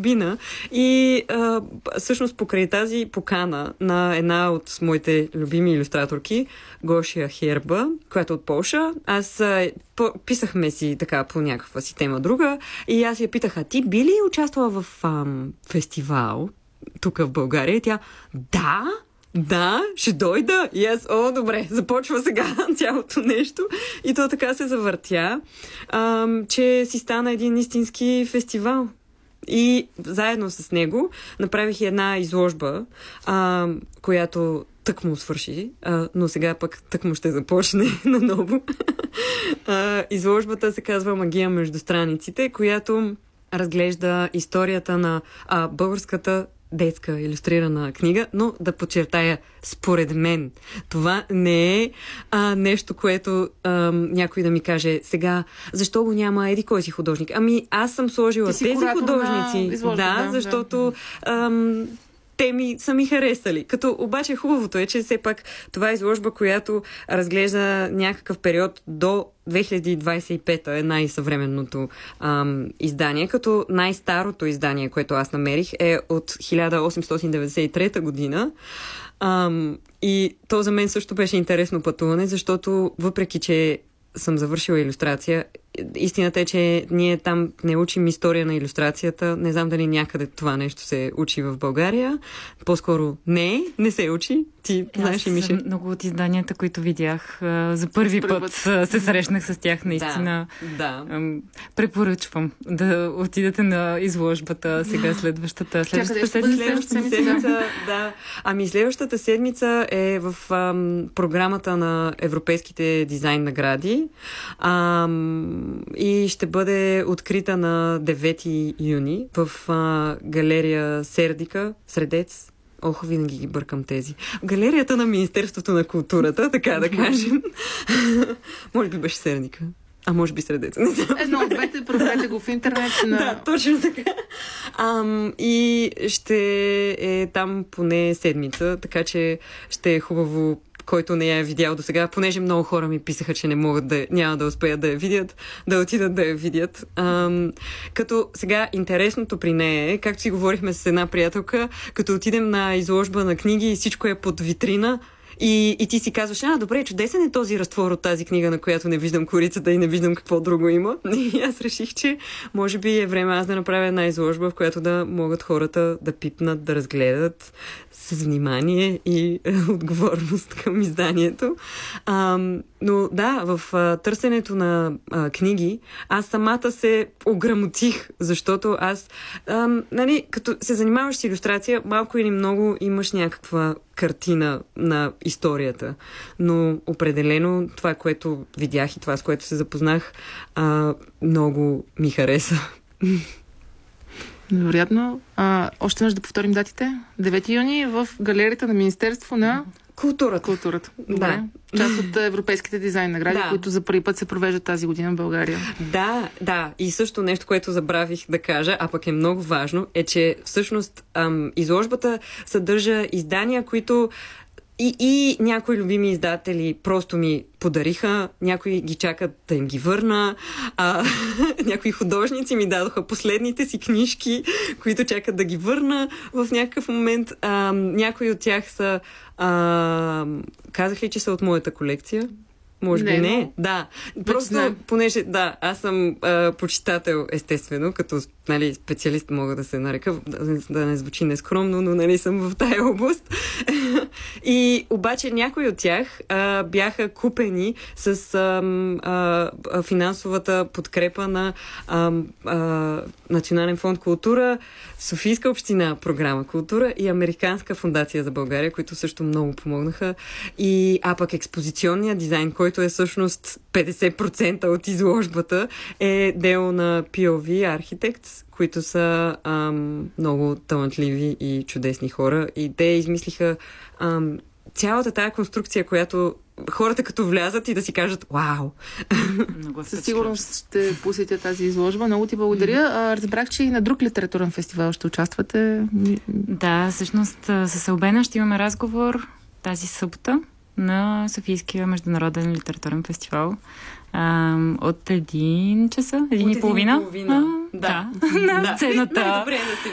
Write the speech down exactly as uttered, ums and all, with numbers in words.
чужбина. И а, всъщност покрай тази покана на една от моите любими илюстраторки, Гошия Херба, която е от Полша, аз а, по, писахме си така по някаква си тема друга и аз я питах, а ти би ли участвала в ам, фестивал тук в България? И тя, да, да, ще дойда. И аз, о, добре, започва сега цялото нещо. И то така се завъртя, ам, че си стана един истински фестивал. И заедно с него направих една изложба, ам, която тък му свърши, а, но сега пък тък му ще започне наново. а, изложбата се казва Магия между страниците, която разглежда историята на а, българската детска илюстрирана книга, но да подчертая, според мен, това не е а, нещо, което а, някой да ми каже сега, защо го няма еди кой си художник. Ами аз съм сложила тези художници. Изложба, да, да, защото да. Ам, те ми са ми харесали. Като обаче хубавото е, че все пак това е изложба, която разглежда някакъв период до две хиляди двадесет и пета е най-съвременното ам, издание, като най-старото издание, което аз намерих, е от хиляда осемстотин деветдесет и трета година. Ам, и то за мен също беше интересно пътуване, защото въпреки, че съм завършила илюстрация, истината е, че ние там не учим история на илюстрацията. Не знам дали някъде това нещо се учи в България. По-скоро не, не се учи. Ти знаеш ли, Мише? Много от изданията, които видях, за първи път, път се срещнах с тях, наистина. Да, да. Препоръчвам да отидете на изложбата сега, следващата, следващата седмица. Следващата седмица, да. Ами следващата седмица е в ам, програмата на Европейските дизайн награди. Ам, и ще бъде открита на девети юни в а, галерия Сердика, Средец. Ох, винаги ги бъркам тези. В галерията на Министерството на културата, така да кажем. Може би беше Сердика. А може би Средец. Едно от двете, проверете го в интернет. На... Да, точно така. Ам, и ще е там поне седмица, така че ще е хубаво, който не я е видял до сега, понеже много хора ми писаха, че не могат да, няма да успеят да я видят, да отидат да я видят. Ам, като сега интересното при нея е, както си говорихме с една приятелка, като отидем на изложба на книги и всичко е под витрина, И, и ти си казваш, а, добре, чудесен е този разтвор от тази книга, на която не виждам корицата и не виждам какво друго има. И аз реших, че може би е време аз да направя една изложба, в която да могат хората да пипнат, да разгледат с внимание и е, отговорност към изданието. А, но да, в а, търсенето на а, книги, аз самата се ограмотих, защото аз, а, нали, като се занимаваш с илюстрация, малко или много имаш някаква картина на историята. Но определено това, което видях и това, с което се запознах, а, много ми хареса. Вероятно. А, още веднъж да повторим датите. девети юни в галерията на Министерство на Културата. Културата. Да. Част от европейските дизайн награди, да, които за първи път се провеждат тази година в България. Да, да. И също нещо, което забравих да кажа, а пък е много важно, е, че всъщност ам, изложбата съдържа издания, които И, и някои любими издатели просто ми подариха, някои ги чакат да им ги върна, а, някои художници ми дадоха последните си книжки, които чакат да ги върна в някакъв момент. А, някои от тях са... А, казах ли, че са от моята колекция? Може би не. не. Да. Просто, не. понеже, да, аз съм а, почитател, естествено, като, нали, специалист мога да се нарека, да, да не звучи нескромно, но, нали, съм в тая област. И обаче някои от тях а, бяха купени с а, а, финансовата подкрепа на а, а, Национален фонд култура, Софийска община програма култура и Американска фондация за България, които също много помогнаха. И, а пък експозиционният дизайн, който е всъщност петдесет процента от изложбата, е дело на пи о ви Architects, които са ам, много талантливи и чудесни хора. И те измислиха ам, цялата тая конструкция, която хората като влязат и да си кажат вау! Със сигурност ще посетя тази изложба. Много ти благодаря. А, разбрах, че и на друг литературен фестивал ще участвате. Да, всъщност с Албена ще имаме разговор тази събота на Софийския международен литературен фестивал. А, от един часа, един от и половина. половина. А, да. да. На да. сцената. Добре, да